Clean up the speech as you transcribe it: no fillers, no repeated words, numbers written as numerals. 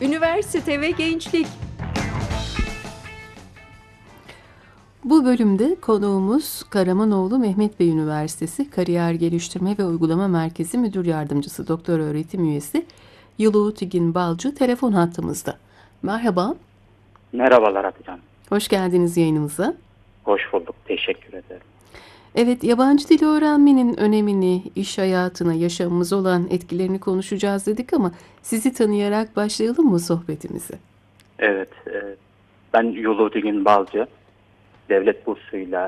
Üniversite ve gençlik. Bu bölümde konuğumuz Karamanoğlu Mehmet Bey Üniversitesi Kariyer Geliştirme ve Uygulama Merkezi Müdür Yardımcısı Doktor Öğretim Üyesi Yuluğu Tigin Balcı telefon hattımızda. Merhaba, Merhabalar Hatice'm. hoş geldiniz yayınımıza. Hoş bulduk. Teşekkür ederim. Evet, yabancı dil öğrenmenin önemini, iş hayatına, yaşamımız olan etkilerini konuşacağız dedik ama sizi tanıyarak başlayalım mı sohbetimize? Evet, ben Yuludigin Balcı. Devlet bursuyla